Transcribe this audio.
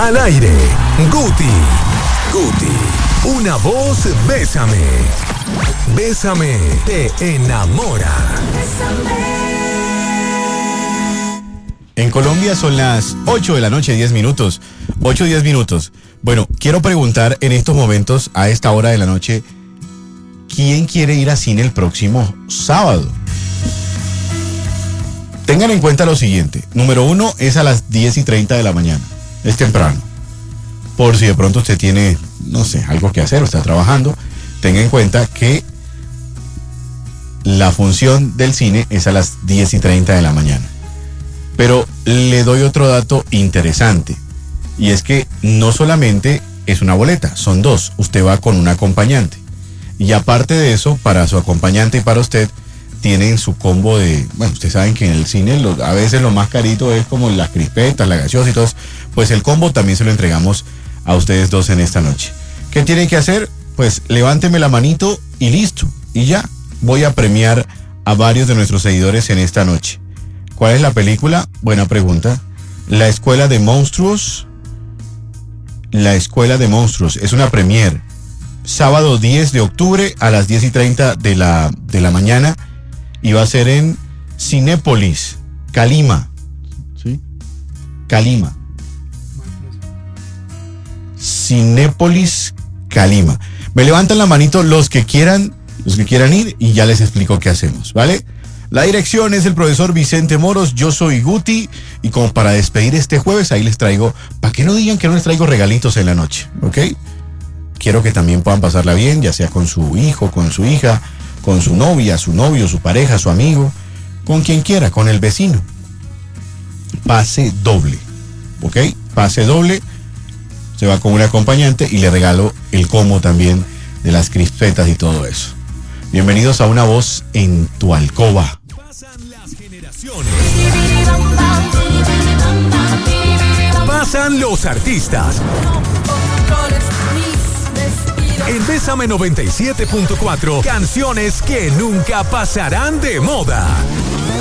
Al aire, Guti. Una voz, bésame. Bésame, te enamora. En Colombia son las 8 de la noche, 10 minutos. 8-10 minutos. Bueno, quiero preguntar en estos momentos, a esta hora de la noche, ¿quién quiere ir a cine el próximo sábado? Tengan en cuenta lo siguiente. Número 1 es a las 10:30 de la mañana. Es temprano. Por si de pronto usted tiene, no sé, algo que hacer o está trabajando, tenga en cuenta que la función del cine es a las 10:30 de la mañana. Pero le doy otro dato interesante. Y es que no solamente es una boleta, son dos. Usted va con un acompañante. Y aparte de eso, para su acompañante y para usted, tienen su combo de... Bueno, ustedes saben que en el cine a veces lo más carito es como las crispetas, la gaseosa y todo eso. Pues el combo también se lo entregamos a ustedes dos en esta noche. ¿Qué tienen que hacer? Pues levánteme la manito y listo. Y ya, voy a premiar a varios de nuestros seguidores en esta noche. ¿Cuál es la película? Buena pregunta. La Escuela de Monstruos. La Escuela de Monstruos. Es una premier. Sábado 10 de octubre a las 10:30 de la mañana. Y va a ser en Cinépolis, Calima. ¿Sí? Calima. Cinépolis, Calima. Me levantan la manito los que quieran ir y ya les explico qué hacemos, ¿vale? La dirección es el profesor Vicente Moros, yo soy Guti, y como para despedir este jueves, ahí les traigo, para que no digan que no les traigo regalitos en la noche, ¿ok? Quiero que también puedan pasarla bien, ya sea con su hijo, con su hija, con su novia, su novio, su pareja, su amigo, con quien quiera, con el vecino. Pase doble, ¿ok? Pase doble, se va con un acompañante y le regalo el combo también de las crispetas y todo eso. Bienvenidos a Una Voz en tu Alcoba. Pasan las generaciones. Pasan los artistas. En Bésame 97.4, canciones que nunca pasarán de moda.